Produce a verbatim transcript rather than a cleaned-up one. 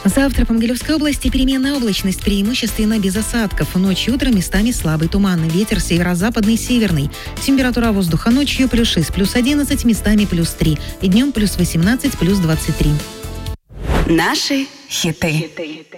Завтра по Могилевской области переменная облачность, преимущественно без осадков. Ночью и утром местами слабый туман. Ветер северо-западный, северный. Температура воздуха ночью плюс шесть, плюс одиннадцать, местами плюс три. И днем плюс восемнадцать, плюс двадцать три. Наши хиты.